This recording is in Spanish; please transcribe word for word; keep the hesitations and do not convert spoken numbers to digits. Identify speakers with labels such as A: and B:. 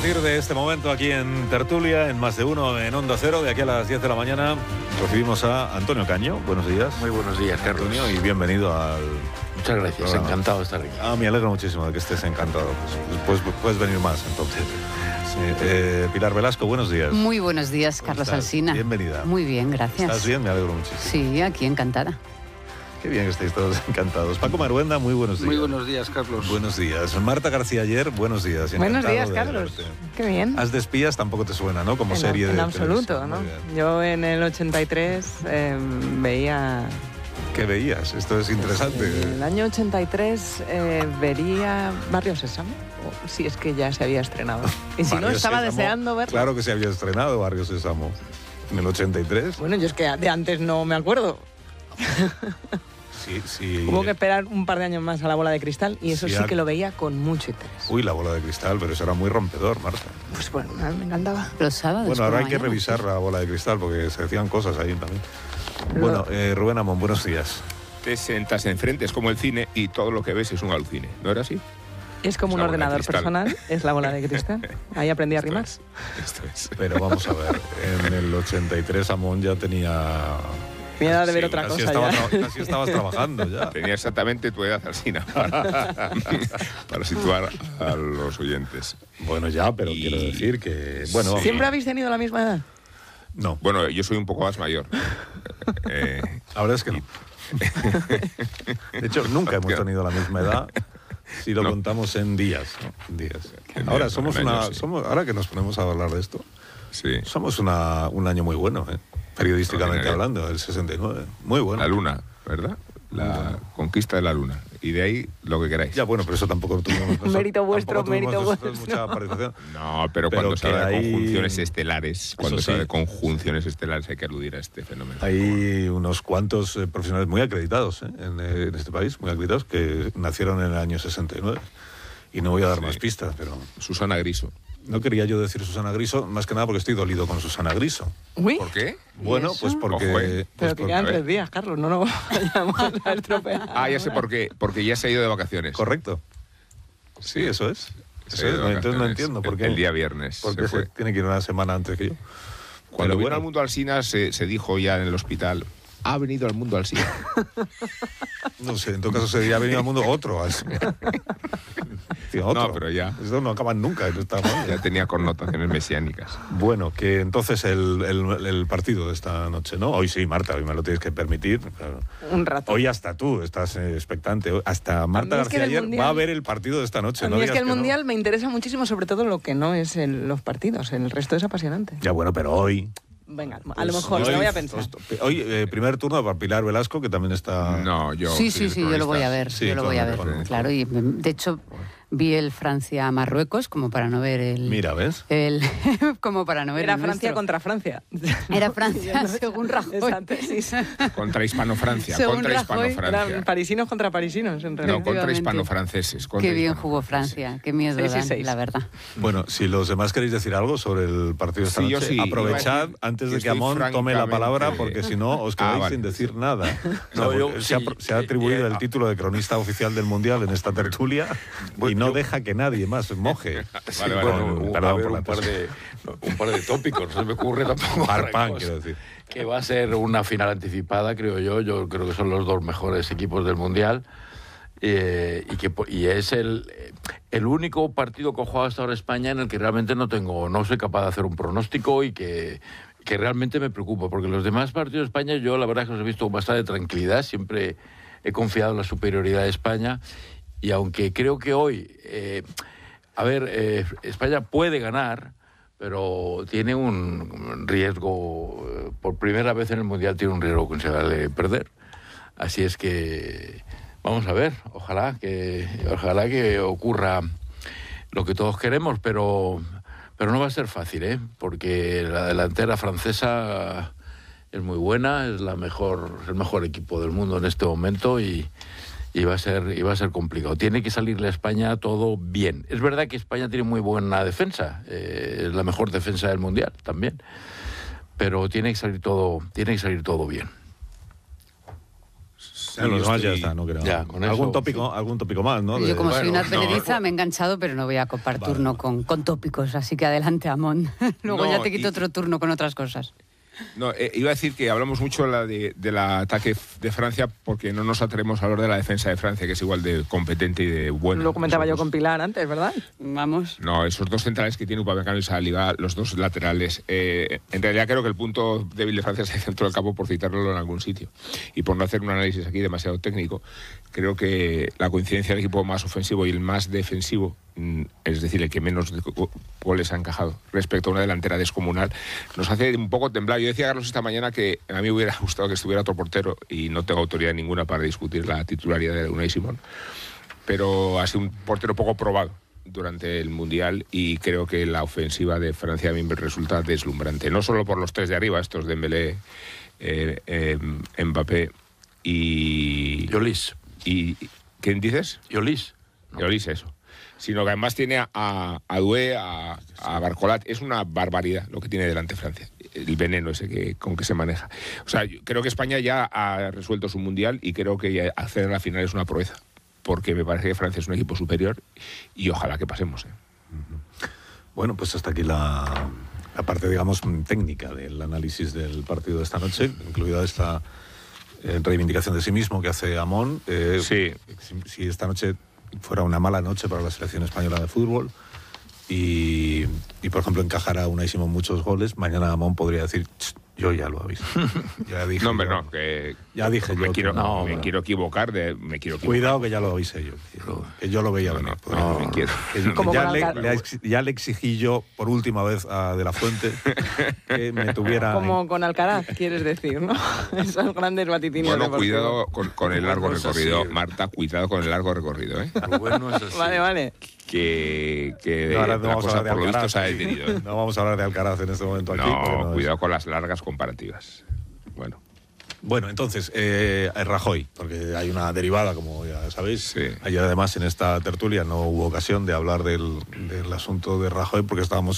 A: partir de este momento aquí en Tertulia, en Más de Uno, en Onda Cero, de aquí a las diez de la mañana, recibimos a Antonio Caño. Buenos días.
B: Muy buenos días, Carlos.
A: Antonio, y bienvenido al...
B: Muchas gracias, programa. Encantado de estar aquí.
A: Ah, me alegro muchísimo de que estés encantado. Pues, pues puedes venir más, entonces. Sí, eh, Pilar Velasco, buenos días.
C: Muy buenos días, Carlos Alsina.
A: Bienvenida.
C: Muy bien, gracias.
A: ¿Estás bien? Me alegro muchísimo.
C: Sí, aquí encantada.
A: Qué bien que estáis todos encantados. Paco Maruenda, muy buenos días.
B: Muy buenos días, Carlos.
A: Buenos días. Marta García Ayer, buenos días.
D: Buenos días, Carlos. Verte. Qué bien.
A: Haz de espías tampoco te suena, ¿no? Como
D: en,
A: serie
D: en
A: de
D: absoluto, ¿no? Yo en el ochenta y tres eh, veía...
A: ¿Qué veías? Esto es interesante.
D: Pues en el año ochenta y tres eh, vería Barrio Sésamo, o si es que ya se había estrenado. Y si no, estaba Sésamo, deseando verlo.
A: Claro que se había estrenado Barrio Sésamo en el ochenta y tres.
D: Bueno, yo es que de antes no me acuerdo.
A: Sí, sí.
D: Hubo que esperar un par de años más a La Bola de Cristal y eso sí, sí que lo veía con mucho interés.
A: Uy, La Bola de Cristal, pero eso era muy rompedor, Marta.
D: Pues bueno, me encantaba.
C: Los sábados.
A: Bueno, ahora hay
C: mañana,
A: que revisar
C: sí.
A: La Bola de Cristal porque se decían cosas ahí también. Bueno, eh, Rubén Amón, buenos días.
E: Te sentas enfrente, es como el cine y todo lo que ves es un alucine, ¿no era así?
D: Es como es un ordenador personal, es La Bola de Cristal. Ahí aprendí a
E: esto
D: rimar.
E: Es, esto es.
A: Pero vamos a ver, en el ochenta y tres Amón ya tenía...
D: Mi edad de ver
E: sí,
D: otra
A: casi
D: cosa
A: estaba
D: ya.
A: Tra- casi estabas trabajando ya.
E: Tenía exactamente tu edad, Alsina, para, para situar a los oyentes.
A: Bueno, ya, pero
E: Y...
A: quiero decir que... bueno,
E: Sí.
D: ¿Siempre habéis tenido la misma edad?
A: No,
E: Bueno, yo soy un poco más mayor. Eh,
A: la verdad es que no. De hecho, nunca hemos tenido la misma edad si lo
E: No.
A: contamos en días, ¿no? En días.
E: En
A: Ahora
E: días,
A: somos
E: en
A: una,
E: años, sí.
A: somos, ahora que nos ponemos a hablar de esto,
E: sí.
A: somos una, un año muy bueno, ¿eh? Periodísticamente
E: Extraordinario.
A: hablando, el sesenta y nueve. Muy bueno.
E: La luna, ¿verdad? La
A: Bueno.
E: conquista de la luna. Y de ahí lo que queráis.
A: Ya, bueno, pero eso tampoco tuvimos nosotros-
D: Mérito vuestro,
A: tampoco tuvimos
D: mérito
A: nosotros
D: vuestro.
A: mucha participación.
E: No, pero,
A: Pero
E: cuando se
A: que
E: habla de
A: hay-
E: conjunciones estelares, cuando
A: Eso
E: se habla
A: sí.
E: de conjunciones estelares hay que aludir a este fenómeno.
A: Hay unos cuantos eh, profesionales muy acreditados ¿eh? en, eh, en este país, muy acreditados, que nacieron en el año sesenta y nueve. Y no voy a dar
E: Sí.
A: más pistas, pero...
E: Susana Griso.
A: No quería yo decir Susana Griso, más que nada porque estoy dolido con Susana Griso.
D: Uy,
E: ¿Por qué?
A: Bueno,
C: eso?
A: pues porque...
E: Ojo, eh.
A: pues
D: pero que
A: porque-
D: quedan
E: a ver.
D: tres días, Carlos, no nos vayamos a estropear.
E: Ah, ya sé por qué. Porque ya se ha ido de vacaciones.
A: Correcto. Sí, eso es.
E: Se
A: Eso
E: ha
A: es.
E: ido de
A: No, entonces no
E: vacaciones.
A: entiendo por
E: El-
A: qué.
E: El día viernes
A: Porque
E: se
A: se
E: fue.
A: tiene que ir una semana antes que yo.
E: Cuando
A: Pero
E: vino
A: bueno.
E: al mundo Alsina se, se dijo ya en el hospital, ha venido al mundo Alsina.
A: No sé, en todo caso se ha venido al mundo otro. así. Tío, otro.
E: No, pero ya.
A: Esto no acaban nunca. No está mal.
E: Ya tenía connotaciones mesiánicas.
A: Bueno, que entonces el, el- el partido de esta noche, ¿no? Hoy sí, Marta, hoy me lo tienes que permitir. Claro.
D: Un rato.
A: Hoy hasta tú estás eh, expectante. Hasta Marta
D: A mí es que
A: García
D: del
A: ayer
D: Mundial-
A: va a ver el partido de esta noche.
D: A
A: no
D: mí es
A: digas
D: que el
A: no.
D: Mundial me interesa muchísimo, sobre todo lo que no es el- los partidos. El resto es apasionante.
A: Ya bueno, pero hoy...
D: Venga, a
A: pues,
D: lo mejor,
A: hoy,
D: lo voy a pensar.
A: Hoy, eh, primer turno para Pilar Velasco, que también está...
E: No, yo...
C: Sí,
E: soy
C: sí,
E: el
C: sí, yo lo voy a ver,
A: Sí,
C: yo lo voy a ver,
A: claro,
C: claro. Y mm, de hecho vi el Francia-Marruecos como para no ver el...
A: Mira, ¿ves?
C: el como para no ver
D: Era
C: el
D: Francia
C: nuestro.
D: contra Francia.
C: Era Francia, según Rajoy.
D: Esa tesis.
E: Contra Hispano-Francia,
C: Según
E: contra
C: Rajoy,
E: Hispano-Francia.
D: Eran parisinos contra parisinos, en
E: No,
D: realidad.
E: contra
C: Efectivamente.
E: hispano-franceses. contra
C: Qué bien
E: hispano-
C: jugó Francia, qué miedo
D: Seis y
C: dan,
D: seis.
C: la verdad.
A: Bueno, si los demás queréis decir algo sobre el partido de esta
E: Sí, yo
A: noche,
E: sí,
A: aprovechad
E: iba a decir
A: antes
E: que
A: de que
E: estoy
A: Amón tome la
E: francamente-
A: palabra, porque si no os quedáis
E: Ah, vale.
A: sin decir nada.
B: No,
A: No,
B: yo
A: porque se, ha,
B: sí,
A: se ha atribuido
B: eh,
A: el
B: eh,
A: título de cronista oficial del Mundial en esta tertulia y
B: Bueno,
A: no
B: yo-
A: deja que nadie más moje.
B: Sí,
E: Vale, vale,
B: bueno,
A: vale.
B: un-
A: Perdón
B: a ver,
A: por la
B: un par,
A: tos.
B: de, no, un par de tópicos, no se me ocurre tampoco.
A: Par
B: otra
A: pan,
B: cosa.
A: quiero decir.
B: Que va a ser una final anticipada, creo yo. Yo creo que son los dos mejores equipos del Mundial. Eh, y que po- y es el, el único partido que ha jugado hasta ahora España en el que realmente no tengo, no soy capaz de hacer un pronóstico y que, que realmente me preocupa, porque los demás partidos de España yo la verdad es que los he visto con bastante tranquilidad, siempre he confiado en la superioridad de España y aunque creo que hoy, eh, a ver, eh, España puede ganar, pero tiene un riesgo, eh, por primera vez en el Mundial tiene un riesgo considerable de perder. Así es que vamos a ver, ojalá que ojalá que ocurra lo que todos queremos, pero pero no va a ser fácil, ¿eh? Porque la delantera francesa es muy buena, es la mejor, es el mejor equipo del mundo en este momento y, y va a ser y va a ser complicado. Tiene que salirle a España todo bien. Es verdad que España tiene muy buena defensa, eh, es la mejor defensa del mundial también, pero tiene que salir todo, tiene que salir todo bien.
A: Ya, los demás ya está, no creo.
B: Ya, con
A: algún
B: eso,
A: tópico,
B: sí.
A: algún tópico más, ¿no?
C: Yo
A: De-
C: como soy una
B: bueno, no,
C: advenediza
B: no.
C: me he enganchado, pero no voy a copar
A: Vale,
C: turno
A: vale.
C: con, con tópicos, así que adelante, Amón. Luego
E: No,
C: ya te quito
E: y-
C: otro turno con otras cosas.
E: No, eh, iba a decir que hablamos mucho la de, del ataque de Francia porque no nos atrevemos a hablar de la defensa de Francia, que es igual de competente y de buena.
D: Lo comentaba yo
E: Esos
D: con
E: dos-
D: Pilar antes, ¿verdad?
C: Vamos.
E: No, esos dos centrales que tiene Upamecano y Saliba, los dos laterales. Eh, en realidad creo que el punto débil de Francia es el centro del campo, por citarlo en algún sitio. Y por no hacer un análisis aquí demasiado técnico, creo que la coincidencia del equipo más ofensivo y el más defensivo, mm, es decir, el que menos go- goles ha encajado respecto a una delantera descomunal, nos hace un poco temblar. Yo decía a Carlos esta mañana que a mí me hubiera gustado que estuviera otro portero y no tengo autoridad ninguna para discutir la titularidad de Unai Simón, pero ha sido un portero poco probado durante el Mundial y creo que la ofensiva de Francia a mí me resulta deslumbrante. No solo por los tres de arriba, estos Dembélé, eh, eh, Mbappé y...
B: Lloris.
E: y ¿quién dices?
B: Lloris.
E: Lloris, eso. Sino que además tiene a, a Doué, a, a Barcolat. Es una barbaridad lo que tiene delante Francia. El veneno ese que, con que se maneja. O sea, yo creo que España ya ha resuelto su Mundial y creo que acceder a la final es una proeza. Porque me parece que Francia es un equipo superior y ojalá que pasemos. ¿eh?
A: Bueno, pues hasta aquí la, la parte, digamos, técnica del análisis del partido de esta noche, incluida esta eh, reivindicación de sí mismo que hace Amón. Eh,
E: Sí.
A: Si, si esta noche fuera una mala noche para la selección española de fútbol y, y por ejemplo, encajara Unai Simón muchos goles, mañana Amón podría decir, yo ya lo aviso. Ya dije
E: No, hombre,
A: yo.
E: no. Que,
A: Ya dije
E: me
A: yo
E: Quiero,
A: que no,
E: me
B: hombre.
E: quiero equivocar. De, me quiero equivocar.
A: Cuidado que ya lo avisé yo. Que, que yo lo veía
E: No,
A: venir.
E: no,
A: Porque-
E: no, me quiero.
A: que-
D: Como
A: ya,
D: con
A: le,
D: Alcar-
A: le ex- ya le exigí yo por última vez a De la Fuente que me tuviera...
D: Como con Alcaraz, quieres decir, ¿no? Esos grandes vaticinios
E: Bueno,
D: deportivos.
E: cuidado con, con el largo
B: Bueno, eso
E: recorrido.
B: sí.
E: Marta, cuidado con el largo recorrido. ¿eh?
B: Rubén no es así.
D: Vale, vale.
E: Que, que
A: No, ahora no
E: la
A: vamos a
E: cosa
A: hablar de
E: por lo visto
A: Alcaraz.
E: se ha detenido. ¿eh?
A: No vamos a hablar de Alcaraz en este momento aquí. porque
E: No,
A: no es-
E: cuidado con las largas comparativas. Bueno,
A: Bueno, entonces, eh, Rajoy, porque hay una derivada, como ya sabéis.
E: Sí.
A: Ayer, además, en esta tertulia no hubo ocasión de hablar del, del asunto de Rajoy porque estábamos